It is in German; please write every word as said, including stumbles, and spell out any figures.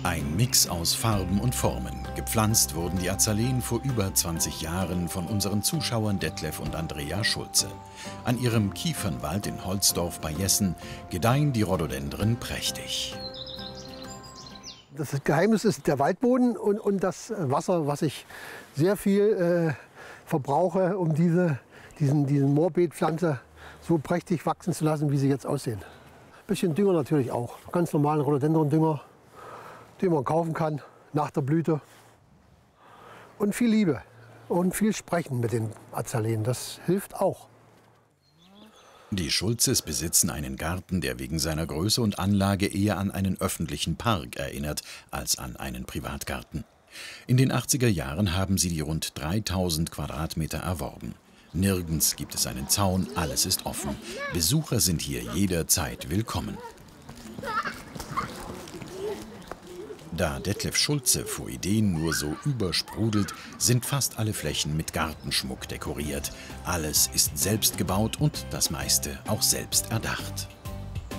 Ein Mix aus Farben und Formen. Gepflanzt wurden die Azaleen vor über zwanzig Jahren von unseren Zuschauern Detlef und Andrea Schulze. An ihrem Kiefernwald in Holzdorf bei Jessen gedeihen die Rhododendren prächtig. Das Geheimnis ist der Waldboden und, und das Wasser, was ich sehr viel äh, verbrauche, um diese, diesen, diesen Moorbeetpflanze so prächtig wachsen zu lassen, wie sie jetzt aussehen. Ein bisschen Dünger natürlich auch. Ganz normalen Rhododendron-Dünger, den man kaufen kann nach der Blüte. Und viel Liebe und viel Sprechen mit den Azaleen, das hilft auch. Die Schulzes besitzen einen Garten, der wegen seiner Größe und Anlage eher an einen öffentlichen Park erinnert als an einen Privatgarten. In den achtziger Jahren haben sie die rund dreitausend Quadratmeter erworben. Nirgends gibt es einen Zaun, alles ist offen. Besucher sind hier jederzeit willkommen. Da Detlef Schulze vor Ideen nur so übersprudelt, sind fast alle Flächen mit Gartenschmuck dekoriert. Alles ist selbst gebaut und das meiste auch selbst erdacht.